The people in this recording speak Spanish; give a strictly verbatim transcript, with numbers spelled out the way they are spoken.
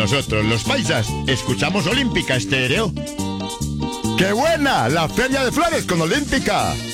Nosotros, los paisas, escuchamos Olímpica Estéreo. ¡Qué buena! La Feria de Flores con Olímpica.